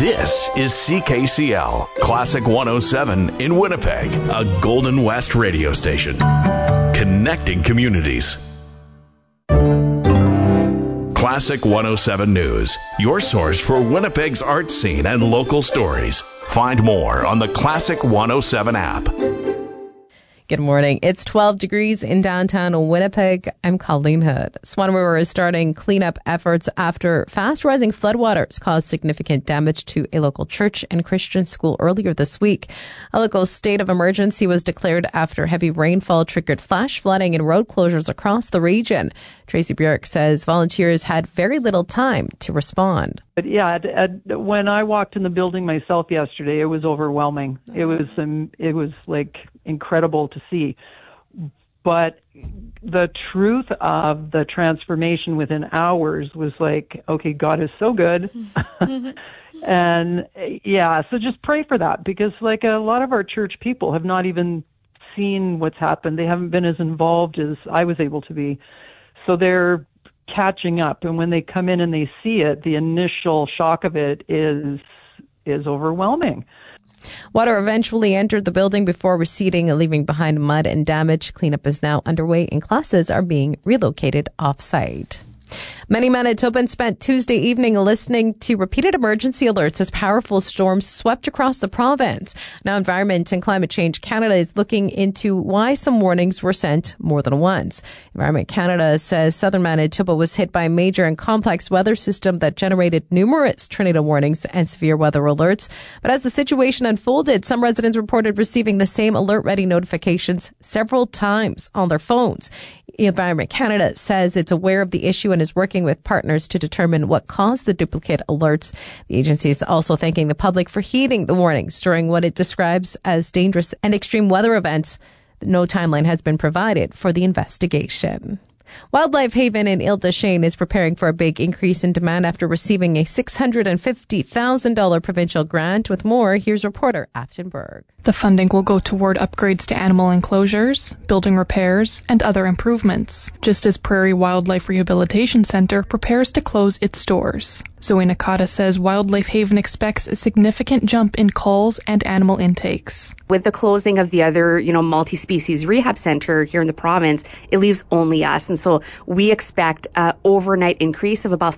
This is CKCL, Classic 107 in Winnipeg, a Golden West radio station. Connecting communities. Classic 107 News, your source for Winnipeg's art scene and local stories. Find more on the Classic 107 app. Good morning. It's 12 degrees in downtown Winnipeg. I'm Colleen Hood. Swan River is starting cleanup efforts after fast-rising floodwaters caused significant damage to a local church and Christian school earlier this week. A local state of emergency was declared after heavy rainfall triggered flash flooding and road closures across the region. Tracy Bjork says volunteers had very little time to respond. But yeah, when I walked in the building myself yesterday, it was overwhelming. It was like incredible to see. But the truth of the transformation within hours was like, okay, God is so good. And yeah, so just pray for that, because like a lot of our church people have not even seen what's happened. They haven't been as involved as I was able to be. So they're catching up, and when they come in and they see it, the initial shock of it is overwhelming. Water eventually entered the building before receding, leaving behind mud and damage. Cleanup is now underway and classes are being relocated off-site. Many Manitobans spent Tuesday evening listening to repeated emergency alerts as powerful storms swept across the province. Now, Environment and Climate Change Canada is looking into why some warnings were sent more than once. Environment Canada says southern Manitoba was hit by a major and complex weather system that generated numerous tornado warnings and severe weather alerts. But as the situation unfolded, some residents reported receiving the same alert-ready notifications several times on their phones. Environment Canada says it's aware of the issue and is working with partners to determine what caused the duplicate alerts. The agency is also thanking the public for heeding the warnings during what it describes as dangerous and extreme weather events. No timeline has been provided for the investigation. Wildlife Haven in Ile-des-Chênes is preparing for a big increase in demand after receiving a $650,000 provincial grant. With more, here's reporter Afton Berg. The funding will go toward upgrades to animal enclosures, building repairs, and other improvements, just as Prairie Wildlife Rehabilitation Centre prepares to close its doors. Zoe Nakata says Wildlife Haven expects a significant jump in calls and animal intakes. With the closing of the other, multi-species rehab center here in the province, it leaves only us. And so we expect an overnight increase of about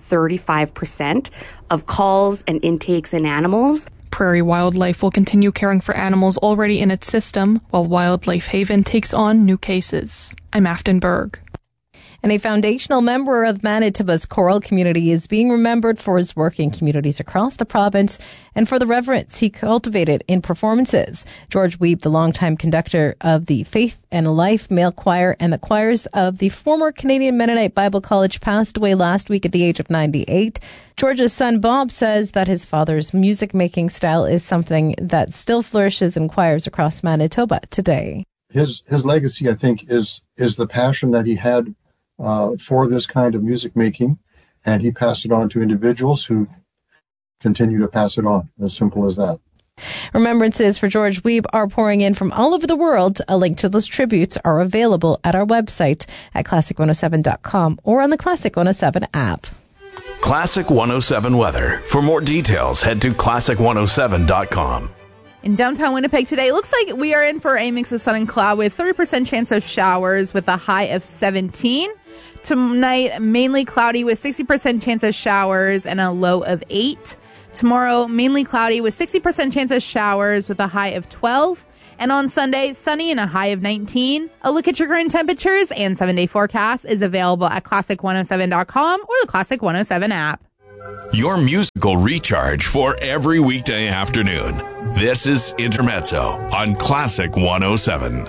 35% of calls and intakes in animals. Prairie Wildlife will continue caring for animals already in its system, while Wildlife Haven takes on new cases. I'm Afton Berg. And a foundational member of Manitoba's choral community is being remembered for his work in communities across the province and for the reverence he cultivated in performances. George Wiebe, the longtime conductor of the Faith and Life Male Choir and the choirs of the former Canadian Mennonite Bible College, passed away last week at the age of 98. George's son Bob says that his father's music-making style is something that still flourishes in choirs across Manitoba today. His legacy, I think, is the passion that he had for this kind of music making, and he passed it on to individuals who continue to pass it on. As simple as that. Remembrances for George Wiebe are pouring in from all over the world. A link to those tributes are available at our website at classic107.com or on the Classic 107 app. Classic 107 weather. For more details, head to classic107.com. In downtown Winnipeg today, it looks like we are in for a mix of sun and cloud with 30% chance of showers with a high of 17. Tonight, mainly cloudy with 60% chance of showers and a low of 8. Tomorrow, mainly cloudy with 60% chance of showers with a high of 12. And on Sunday, sunny and a high of 19. A look at your current temperatures and 7-day forecast is available at classic107.com or the Classic 107 app. Your musical recharge for every weekday afternoon. This is Intermezzo on Classic 107.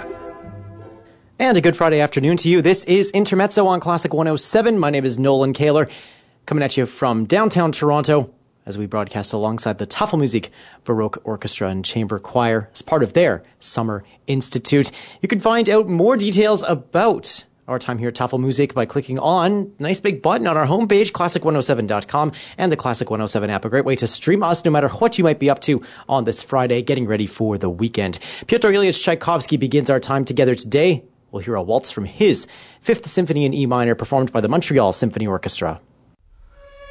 And a good Friday afternoon to you. This is Intermezzo on Classic 107. My name is Nolan Kaler, coming at you from downtown Toronto as we broadcast alongside the Tafelmusik Baroque Orchestra and Chamber Choir as part of their Summer Institute. You can find out more details about our time here at Tafelmusik by clicking on a nice big button on our homepage, classic107.com, and the Classic 107 app. A great way to stream us no matter what you might be up to on this Friday, getting ready for the weekend. Pyotr Ilyich Tchaikovsky begins our time together today. We'll hear a waltz from his Fifth Symphony in E minor, performed by the Montreal Symphony Orchestra.